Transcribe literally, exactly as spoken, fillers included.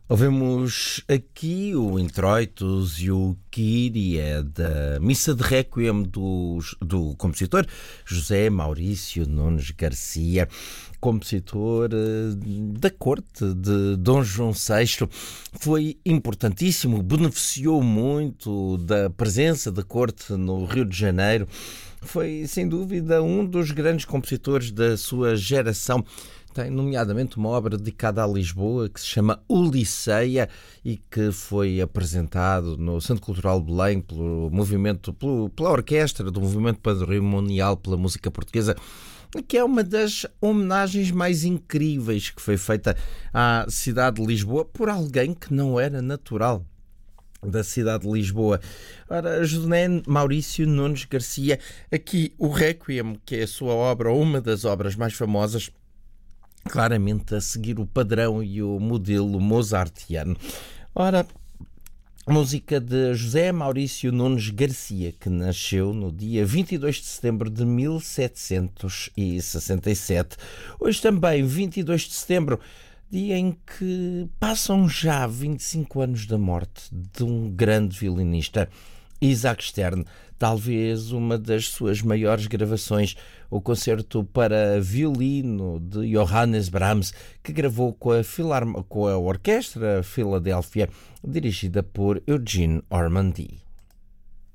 Ouvemos aqui o Introitus e o Kyrie da Missa de Requiem do, do compositor José Maurício Nunes Garcia, compositor da corte de Dom João sexto. Foi importantíssimo, beneficiou muito da presença da corte no Rio de Janeiro. Foi, sem dúvida, um dos grandes compositores da sua geração. Tem, nomeadamente, uma obra dedicada a Lisboa que se chama Ulisseia e que foi apresentado no Centro Cultural de Belém pelo movimento, pelo, pela orquestra do Movimento Patrimonial pela Música Portuguesa, que é uma das homenagens mais incríveis que foi feita à cidade de Lisboa por alguém que não era natural da cidade de Lisboa. Ora, José Maurício Nunes Garcia, aqui o Requiem, que é a sua obra, ou uma das obras mais famosas, claramente a seguir o padrão e o modelo mozartiano. Ora, música de José Maurício Nunes Garcia, que nasceu no dia vinte e dois de setembro de mil setecentos e sessenta e sete. Hoje também, vinte e dois de setembro, dia em que passam já vinte e cinco anos da morte de um grande violinista, Isaac Stern. Talvez uma das suas maiores gravações, o concerto para violino de Johannes Brahms, que gravou com a, Filarm- com a Orquestra Filadélfia, dirigida por Eugene Ormandy.